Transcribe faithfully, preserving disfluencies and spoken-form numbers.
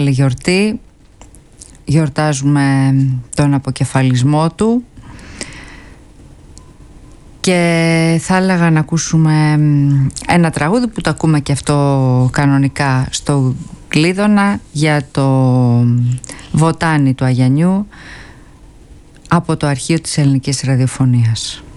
γιορτή. Γιορτάζουμε τον αποκεφαλισμό του και θα έλεγα να ακούσουμε ένα τραγούδι που το ακούμε και αυτό κανονικά στο Κλείδωνα, για το βοτάνι του Αγιανιού, από το αρχείο της ελληνικής ραδιοφωνίας.